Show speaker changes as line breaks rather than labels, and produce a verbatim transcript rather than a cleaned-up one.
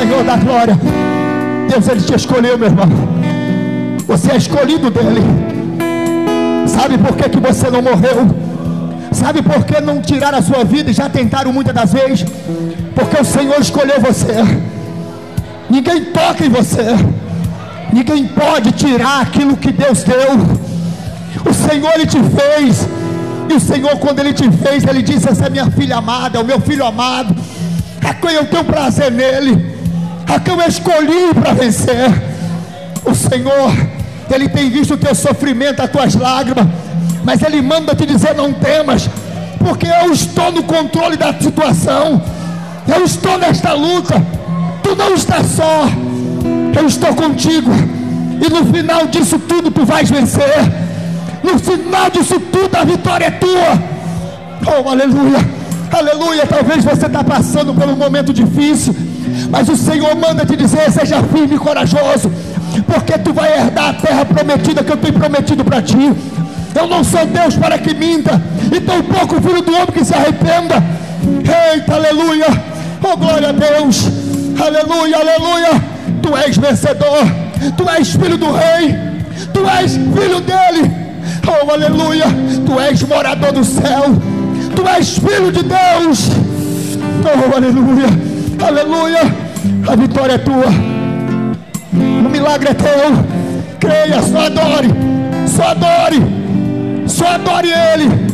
Senhor da glória. Deus, Ele te escolheu, meu irmão. Você é escolhido dEle. Sabe por que que você não morreu? Sabe por que não tiraram a sua vida e já tentaram muitas das vezes? Porque o Senhor escolheu você. Ninguém toca em você. Ninguém pode tirar aquilo que Deus deu. O Senhor, Ele te fez. E o Senhor, quando Ele te fez, Ele disse: essa é minha filha amada, é o meu filho amado, a quem eu tenho prazer nele, a quem eu escolhi para vencer. O Senhor, Ele tem visto o teu sofrimento, as tuas lágrimas, mas Ele manda te dizer: não temas, porque eu estou no controle da situação. Eu estou nesta luta. Tu não estás só. Eu estou contigo. E no final disso tudo tu vais vencer. No final disso tudo a vitória é tua. Oh, aleluia, aleluia. Talvez você está passando por um momento difícil, mas o Senhor manda te dizer: seja firme e corajoso, porque tu vai herdar a terra prometida que eu tenho prometido para ti. Eu não sou Deus para que minta, e tampouco o filho do homem que se arrependa. Eita, aleluia. Oh, glória a Deus. Aleluia, aleluia. Tu és vencedor. Tu és filho do rei. Tu és filho dele. Oh, aleluia. Tu és morador do céu. Tu és filho de Deus. Oh, aleluia, aleluia. A vitória é tua. O milagre é teu. Creia, só adore. Só adore. Só adore Ele.